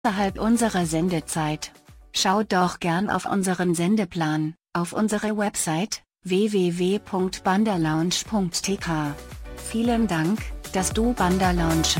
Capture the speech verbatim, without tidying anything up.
außerhalb unserer Sendezeit. Schaut doch gern auf unseren Sendeplan, auf unsere Website w w w punkt bandalounge punkt t k. Vielen Dank, dass du Bandalounge